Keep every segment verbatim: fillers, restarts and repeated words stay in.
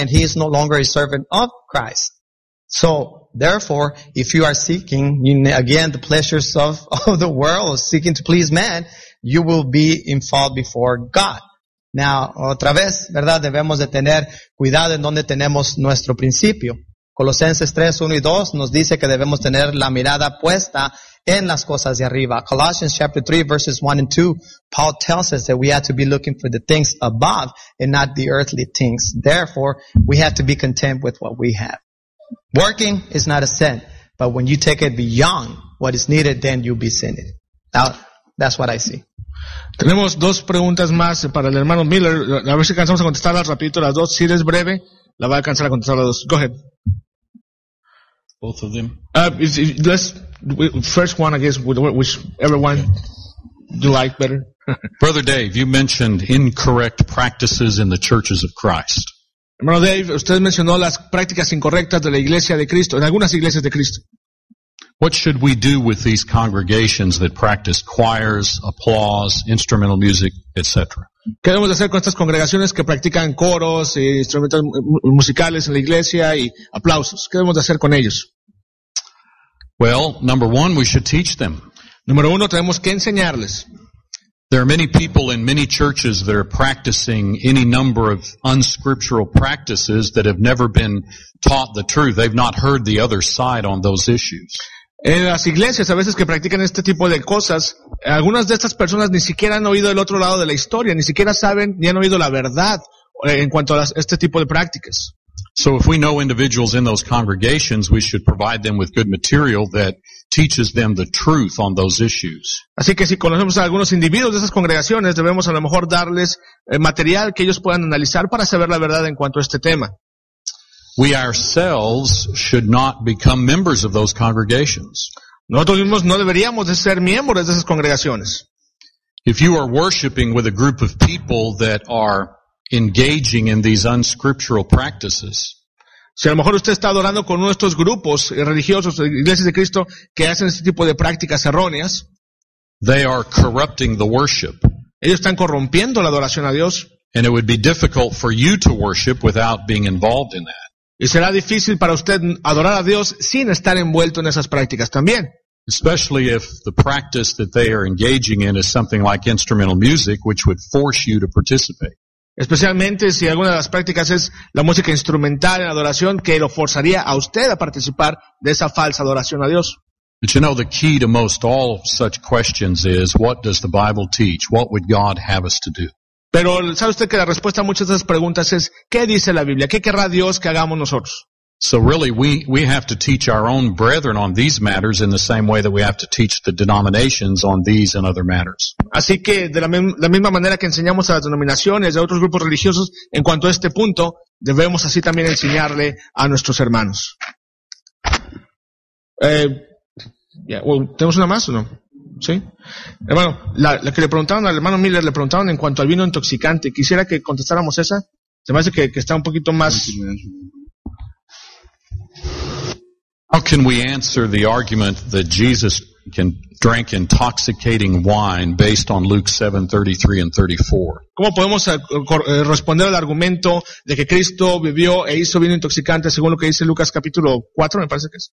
and he is no longer a servant of Christ. So, therefore, if you are seeking, you, again, the pleasures of, of the world, seeking to please man, you will be in fault before God. Now, otra vez, ¿verdad? Debemos de tener cuidado en donde tenemos nuestro principio. Colosenses tres, uno y dos nos dice que debemos tener la mirada puesta en las cosas de arriba. Colossians chapter three, verses one and two, Paul tells us that we have to be looking for the things above and not the earthly things. Therefore, we have to be content with what we have. Working is not a sin, but when you take it beyond what is needed, then you'll be sinning. Now, that's what I see. Tenemos dos preguntas más para el hermano Miller. A ver si alcanzamos a contestarlas rapidito las dos. Si eres breve, la va a alcanzar a contestar las dos. Go ahead. Both of them? Uh, is, is, let's, first one, I guess, whichever one you like better. Brother Dave, you mentioned incorrect practices in the churches of Christ. Hermano Dave, usted mencionó las prácticas incorrectas de la iglesia de Cristo, en algunas iglesias de Cristo. What should we do with these congregations that practice choirs, applause, instrumental music, et cetera? ¿Qué debemos hacer con estas congregaciones que practican coros, e instrumentos musicales en la iglesia y aplausos? ¿Qué debemos hacer con ellos? Well, number one, we should teach them. Número uno, tenemos que enseñarles. There are many people in many churches that are practicing any number of unscriptural practices that have never been taught the truth. They've not heard the other side on those issues. En las iglesias a veces que practican este tipo de cosas, algunas de estas personas ni siquiera han oído el otro lado de la historia, ni siquiera saben ni han oído la verdad en cuanto a este tipo de prácticas. So if we know individuals in those congregations, we should provide them with good material that teaches them the truth on those issues. Así que si conocemos a algunos individuos de esas congregaciones, debemos a lo mejor darles eh, material que ellos puedan analizar para saber la verdad en cuanto a este tema. We ourselves should not become members of those congregations. Nosotros mismos no deberíamos de ser miembros de esas congregaciones. If you are worshiping with a group of people that are engaging in these unscriptural practices, si a lo mejor usted está adorando con uno de estos grupos religiosos, iglesias de Cristo, que hacen este tipo de prácticas erróneas, they are corrupting the worship. Ellos están corrompiendo la adoración a Dios. And it would be difficult for you to worship without being involved in that. Y será difícil para usted adorar a Dios sin estar envuelto en esas prácticas también. Especially if the practice that they are engaging in is something like instrumental music, which would force you to participate. Especialmente si alguna de las prácticas es la música instrumental en adoración, que lo forzaría a usted a participar de esa falsa adoración a Dios. But you know, the key to most all such questions is, what does the Bible teach? What would God have us to do? Pero ¿sabe usted que la respuesta a muchas de esas preguntas es, ¿qué dice la Biblia? ¿Qué querrá Dios que hagamos nosotros? So really, we, we have to teach our own brethren on these matters in the same way that we have to teach the denominations on these and other matters. Así que de la, la misma manera que enseñamos a las denominaciones, a otros grupos religiosos, en cuanto a este punto, debemos así también enseñarle a nuestros hermanos. Eh, yeah, well, ¿tenemos una más o no? ¿Sí? Hermano, la, la que le preguntaron al hermano Miller, le preguntaron en cuanto al vino intoxicante. Quisiera que contestáramos esa. Se me hace que, que está un poquito más... How can we answer the argument that Jesus can drink intoxicating wine based on Luke seven thirty-three and thirty-four? ¿Cómo podemos uh, uh, responder al argumento de que Cristo bebió e hizo vino intoxicante según lo que dice Lucas capítulo cuatro, me parece que es?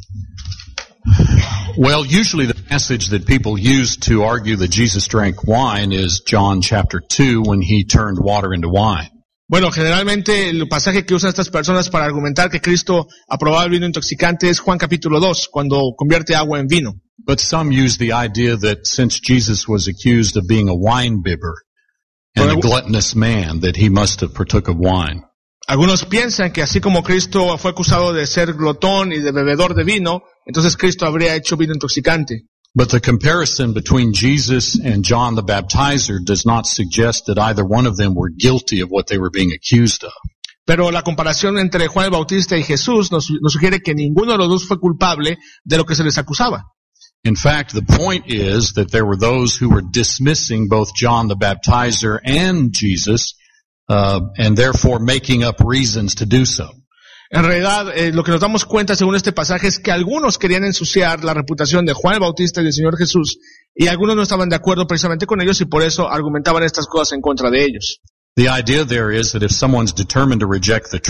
Well, usually the passage that people use to argue that Jesus drank wine is John chapter two, when he turned water into wine. Bueno, generalmente el pasaje que usan estas personas para argumentar que Cristo aprobaba el vino intoxicante es Juan capítulo dos, cuando convierte agua en vino. But some use the idea that since Jesus was accused of being a wine bibber and a gluttonous man, that he must have partook of wine. Algunos piensan que así como Cristo fue acusado de ser glotón y de bebedor de vino, entonces Cristo habría hecho vino intoxicante. But the comparison between Jesus and John the Baptizer does not suggest that either one of them were guilty of what they were being accused of. Pero la comparación entre Juan el Bautista y Jesús nos, nos sugiere que ninguno de los dos fue culpable de lo que se les acusaba. In fact, the point is that there were those who were dismissing both John the Baptizer and Jesus, uh, and therefore making up reasons to do so. En realidad, eh, lo que nos damos cuenta según este pasaje es que algunos querían ensuciar la reputación de Juan el Bautista y del Señor Jesús, y algunos no estaban de acuerdo precisamente con ellos y por eso argumentaban estas cosas en contra de ellos. The idea there is that if someone's determined to reject the